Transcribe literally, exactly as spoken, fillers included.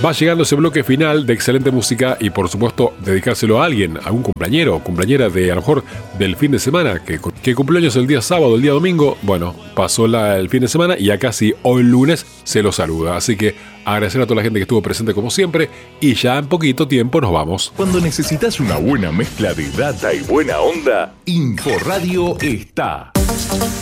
Va llegando ese bloque final de excelente música y por supuesto dedicárselo a alguien, a un cumpleañero o cumpleañera de a lo mejor del fin de semana, que, que cumplió años el día sábado, el día domingo. Bueno, pasó la, el fin de semana y acá sí, hoy lunes se lo saluda. Así que agradecer a toda la gente que estuvo presente como siempre y ya en poquito tiempo nos vamos. Cuando necesitas una buena mezcla de data y buena onda, Inforadio está.